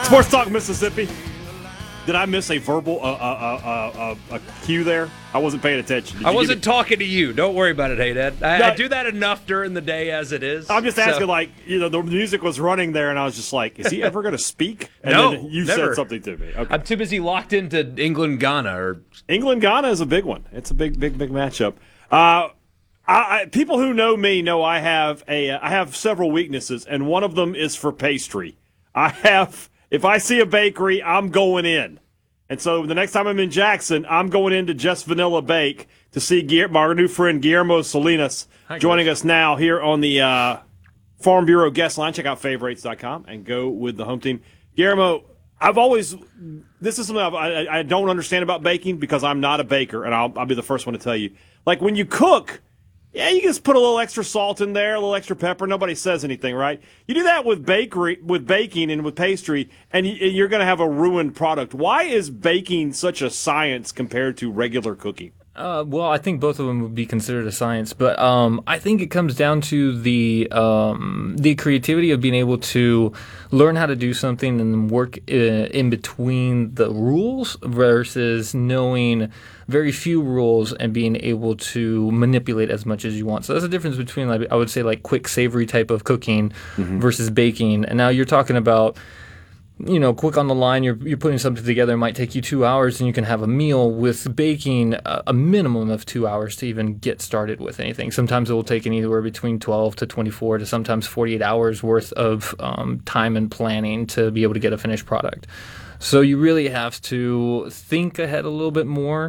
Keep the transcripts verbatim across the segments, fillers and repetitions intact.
Sports Talk Mississippi. Did I miss a verbal uh, uh, uh, uh, a cue there? I wasn't paying attention. Did I you wasn't me- talking to you. Don't worry about it, hey, Dad. I, No, I do that enough during the day as it is. I'm just asking, so. like, you know, the music was running there, and I was just like, is he ever going to speak? And No, then you never. said something to me. Okay. I'm too busy locked into England, Ghana, or England Ghana is a big one. It's a big, big, big matchup. Uh, I, I, people who know me know I have a I have several weaknesses, and one of them is for pastry. I have if I see a bakery, I'm going in. And so the next time I'm in Jackson, I'm going into Just Vanilla Bake to see Guillermo, our new friend Guillermo Salinas Hi, joining guys. us now here on the uh, Farm Bureau guest line. Check out favorites dot com and go with the home team. Guillermo, I've always this is something I've, I, I don't understand about baking because I'm not a baker, and I'll, I'll be the first one to tell you. Like when you cook, yeah, you just put a little extra salt in there, a little extra pepper. Nobody says anything, right? You do that with bakery, with baking, and with pastry, and you're going to have a ruined product. Why is baking such a science compared to regular cooking? Uh, well, I think both of them would be considered a science, but um, I think it comes down to the um, the creativity of being able to learn how to do something and then work uh, in between the rules versus knowing very few rules and being able to manipulate as much as you want. So that's the difference between, like, I would say, like quick savory type of cooking mm-hmm. versus baking. And now you're talking about, you know, quick on the line, you're you're putting something together. It might take you two hours, and you can have a meal. With baking, a, a minimum of two hours to even get started with anything. Sometimes it will take anywhere between twelve to twenty-four to sometimes forty-eight hours worth of um, time and planning to be able to get a finished product. So you really have to think ahead a little bit more,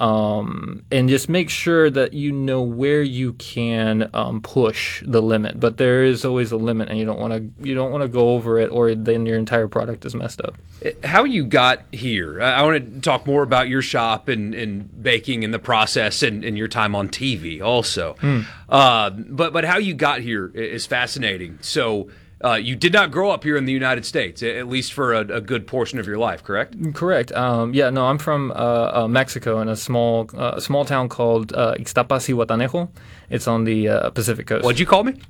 um, and just make sure that you know where you can um, push the limit. But there is always a limit, and you don't want to you don't want to go over it, or then your entire product is messed up. How you got here? I, I want to talk more about your shop and, and baking and the process and, and your time on T V also. Mm. Uh, but but how you got here is fascinating. So. Uh, you did not grow up here in the United States, at least for a, a good portion of your life, correct? Correct. Um, yeah, no, I'm from uh, uh, Mexico in a small uh, small town called uh, Ixtapas y Guatanejo. It's on the uh, Pacific coast. What'd you call me?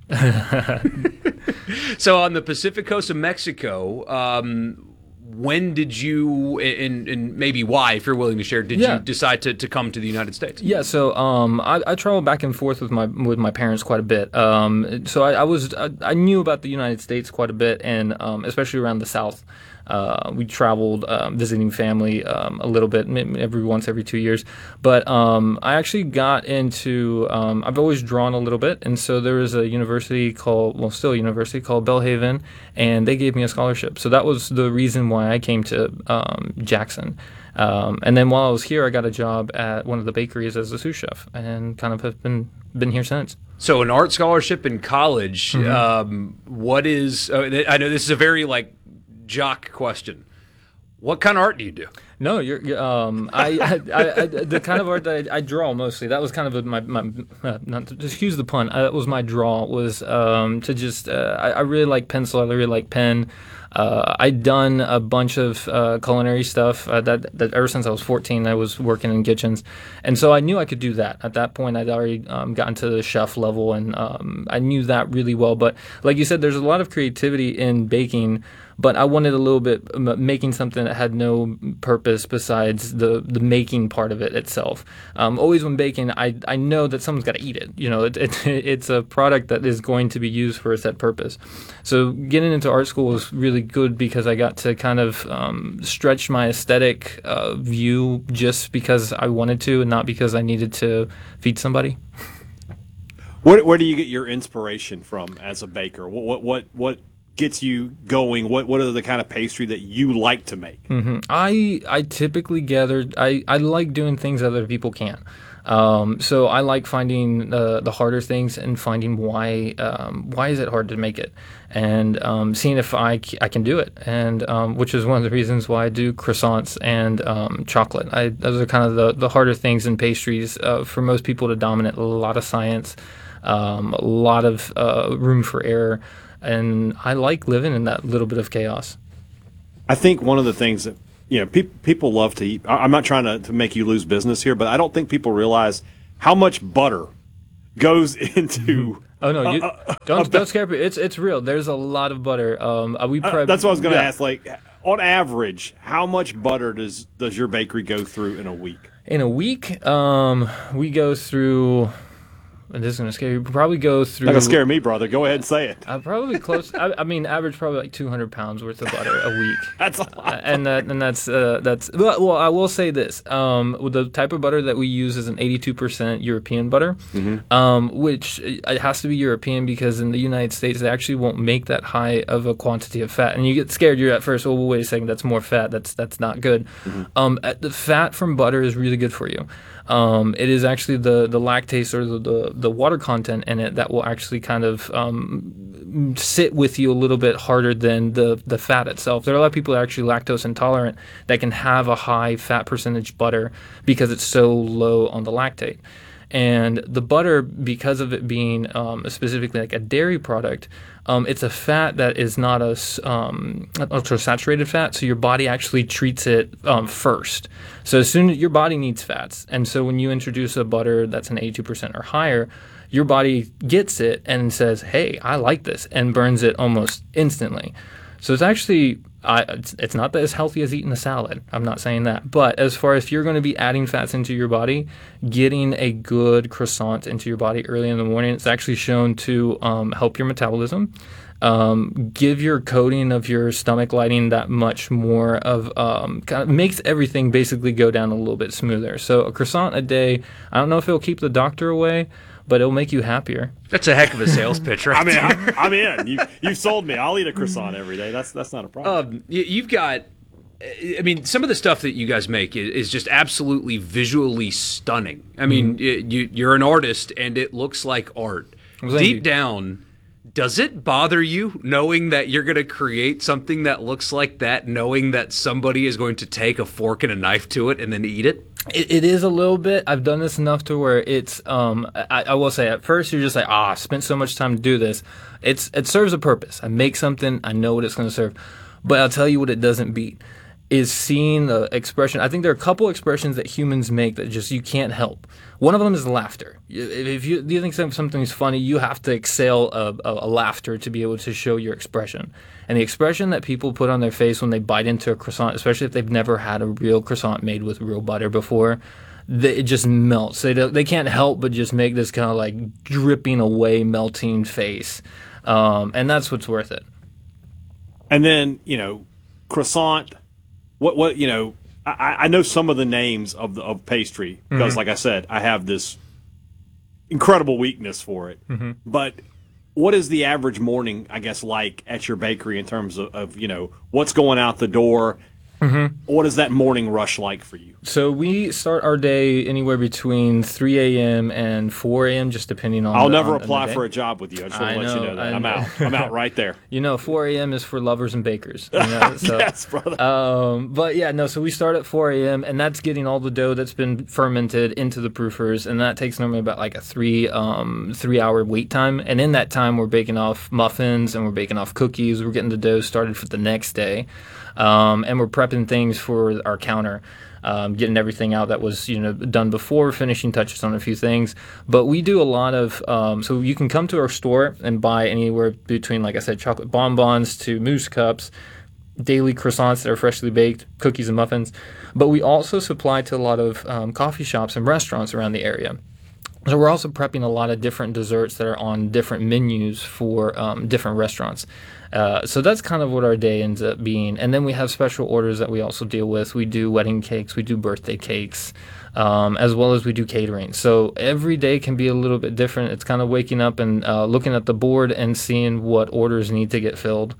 So on the Pacific coast of Mexico, um, when did you, and, and maybe why, if you're willing to share, did yeah. you decide to, to come to the United States? Yeah, so um, I, I travel back and forth with my with my parents quite a bit. Um, so I, I was I, I knew about the United States quite a bit, and um, especially around the South. Uh, we traveled um, visiting family um, a little bit, every once every two years. But um, I actually got into, um, I've always drawn a little bit. And so there was a university called, well, still a university called Belhaven, and they gave me a scholarship. So that was the reason why I came to um, Jackson. Um, and then while I was here, I got a job at one of the bakeries as a sous chef, and kind of have been been here since. So an art scholarship in college, Mm-hmm. um, what is, uh, I know this is a very, like, jock question. What kind of art do you do? No, you're. you're um, I, I, I, I, the kind of art that I, I draw mostly. That was kind of my, my uh, not to excuse the pun. Uh, that was my draw. Was um, to just. Uh, I, I really like pencil. I really like pen. Uh, I'd done a bunch of uh, culinary stuff uh, that, that ever since I was fourteen. I was working in kitchens, and so I knew I could do that. At that point, I'd already um, gotten to the chef level, and um, I knew that really well. But like you said, there's a lot of creativity in baking. But I wanted a little bit making something that had no purpose besides the, the making part of it itself. Um, always when baking, I I know that someone's got to eat it. You know, it, it, it's a product that is going to be used for a set purpose. So getting into art school was really good because I got to kind of um, stretch my aesthetic uh, view just because I wanted to, and not because I needed to feed somebody. Where, where do you get your inspiration from as a baker? What what what, what gets you going? What what are the kind of pastry that you like to make? Mm-hmm. I I typically gather I, I like doing things that other people can't. Um, so I like finding uh, the harder things and finding why um, why is it hard to make it, and um, seeing if I, c- I can do it, and um, which is one of the reasons why I do croissants and um, chocolate. I, those are kind of the, the harder things in pastries uh, for most people to dominate. A lot of science, um, a lot of uh, room for error. And I like living in that little bit of chaos. I think one of the things that, you know, pe- people love to eat, I- I'm not trying to, to make you lose business here, but I don't think people realize how much butter goes into. Oh no! You, uh, uh, don't uh, don't scare people. It's it's real. There's a lot of butter. Um, uh, we uh, pre- that's what I was going to yeah. ask. Like, on average, how much butter does does your bakery go through in a week? In a week, um, we go through. And this is gonna scare you. We probably go through. Not gonna scare me, brother. Go ahead and say it. Uh, probably close. I, I mean, average probably like two hundred pounds worth of butter a week. That's a lot. Uh, and that and that's uh, that's well, well. I will say this: um, with the type of butter that we use is an eighty-two percent European butter, mm-hmm. um, which it has to be European because in the United States they actually won't make that high of a quantity of fat. And you get scared. You're at first. Oh, well, wait a second. That's more fat. That's that's not good. Mm-hmm. Um, the fat from butter is really good for you. Um, it is actually the, the lactase or the, the, the water content in it that will actually kind of um, sit with you a little bit harder than the, the fat itself. There are a lot of people that are actually lactose intolerant that can have a high fat percentage butter because it's so low on the lactate. And the butter, because of it being um, specifically like a dairy product, um, it's a fat that is not a um, ultra-saturated fat, so your body actually treats it um, first. So as soon as your body needs fats, and so when you introduce a butter that's an eighty-two percent or higher, your body gets it and says, hey, I like this, and burns it almost instantly. So it's actually, I, it's, it's not that as healthy as eating a salad. I'm not saying that. But as far as if you're going to be adding fats into your body, getting a good croissant into your body early in the morning, it's actually shown to um, help your metabolism, um, give your coating of your stomach lining that much more of, um, kind of makes everything basically go down a little bit smoother. So a croissant a day, I don't know if it'll keep the doctor away, but it'll make you happier. That's a heck of a sales pitch, right? I mean, there. I'm, I'm in. You you sold me. I'll eat a croissant every day. That's that's not a problem. Um, you, you've got, I mean, some of the stuff that you guys make is, is just absolutely visually stunning. I mean, mm-hmm. you, you're an artist, and it looks like art. Well, Deep you. down, does it bother you knowing that you're going to create something that looks like that, knowing that somebody is going to take a fork and a knife to it and then eat it? It, it is a little bit. I've done this enough to where it's. Um, I, I will say at first you're just like, ah, I spent so much time to do this. It's it serves a purpose. I make something. I know what it's going to serve, but I'll tell you what it doesn't beat is seeing the expression. I think there are a couple expressions that humans make that just you can't help. One of them is laughter. If you, you think something's funny, you have to exhale a, a, a laughter to be able to show your expression. And the expression that people put on their face when they bite into a croissant, especially if they've never had a real croissant made with real butter before, they, it just melts. They don't, they can't help but just make this kind of like dripping away, melting face. Um, and that's what's worth it. And then, you know, croissant, what, what you know, I, I know some of the names of the of pastry because, mm-hmm. like I said, I have this incredible weakness for it. Mm-hmm. But what is the average morning, I guess, like at your bakery in terms of, of you know, what's going out the door? Mm-hmm. What is that morning rush like for you? So we start our day anywhere between three a.m. and four a.m., just depending on I'll the, never on, apply on for a job with you. I just want I to let know, you know that. I I'm know. out. I'm out right there. You know, four a.m. is for lovers and bakers. You know, so, yes, brother. Um, but yeah, no, so we start at four a.m., and that's getting all the dough that's been fermented into the proofers, and that takes normally about like a three, um, three-hour wait time. And in that time, we're baking off muffins, and we're baking off cookies. We're getting the dough started for the next day. Um, and we're prepping things for our counter, um, getting everything out that was you know done before, finishing touches on a few things. But we do a lot of um, so you can come to our store and buy anywhere between, like I said, chocolate bonbons to mousse cups, daily croissants that are freshly baked, cookies and muffins. But we also supply to a lot of um, coffee shops and restaurants around the area. So we're also prepping a lot of different desserts that are on different menus for um, different restaurants. Uh, so that's kind of what our day ends up being. And then we have special orders that we also deal with. We do wedding cakes, we do birthday cakes, um, as well as we do catering. So every day can be a little bit different. It's kind of waking up and uh, looking at the board and seeing what orders need to get filled.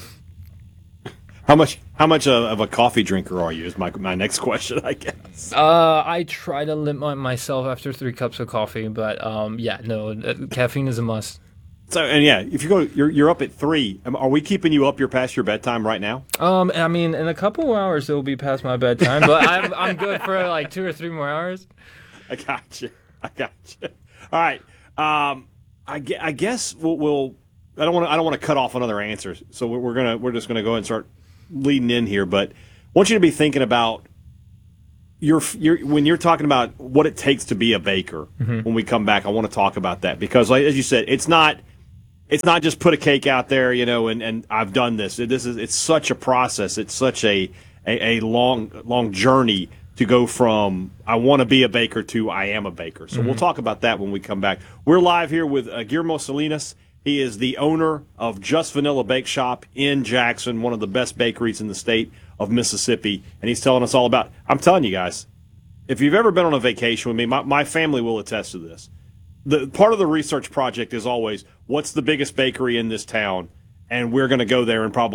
How much How much of a coffee drinker are you is my my next question, I guess. Uh, I try to limit myself after three cups of coffee, but um, yeah, no, caffeine is a must. So and yeah, if you go, you're you're up at three. Are we keeping you up? You're past your bedtime right now. Um, I mean, in a couple of hours it'll be past my bedtime, but I'm I'm good for like two or three more hours. I got you. I got you. All right. Um, I, I guess we'll, we'll. I don't want to. I don't want to cut off another answer. So we're gonna. We're just gonna go and start leading in here. But I want you to be thinking about your your when you're talking about what it takes to be a baker. Mm-hmm. When we come back, I want to talk about that because, like, as you said, it's not. it's not just put a cake out there, you know, and, and I've done this. This is it's such a process. It's such a a, a long long journey to go from I want to be a baker to I am a baker. So mm-hmm. we'll talk about that when we come back. We're live here with uh, Guillermo Salinas. He is the owner of Just Vanilla Bake Shop in Jackson, one of the best bakeries in the state of Mississippi, and he's telling us all about. I'm telling you guys, if you've ever been on a vacation with me, my, my family will attest to this. The part of the research project is always, what's the biggest bakery in this town? And we're going to go there and probably